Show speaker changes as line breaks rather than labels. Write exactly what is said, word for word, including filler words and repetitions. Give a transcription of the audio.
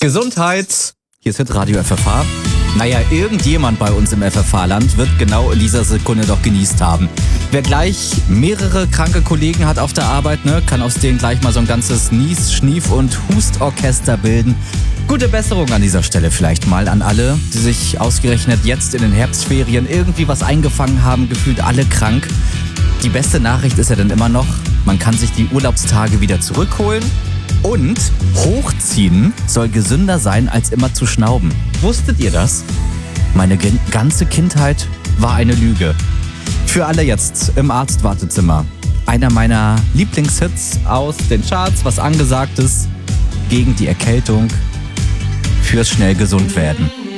Gesundheit! Hier ist Hitradio F F H. Naja, irgendjemand bei uns im F F H-Land wird genau in dieser Sekunde doch genießt haben. Wer gleich mehrere kranke Kollegen hat auf der Arbeit, ne, kann aus denen gleich mal so ein ganzes Nies-, Schnief- und Hustorchester bilden. Gute Besserung an dieser Stelle vielleicht mal an alle, die sich ausgerechnet jetzt in den Herbstferien irgendwie was eingefangen haben, gefühlt alle krank. Die beste Nachricht ist ja dann immer noch, man kann sich die Urlaubstage wieder zurückholen. Und hochziehen soll gesünder sein, als immer zu schnauben. Wusstet ihr das? Meine gen- ganze Kindheit war eine Lüge. Für alle jetzt im Arztwartezimmer. Einer meiner Lieblingshits aus den Charts, was angesagt ist, gegen die Erkältung, fürs schnell gesund werden.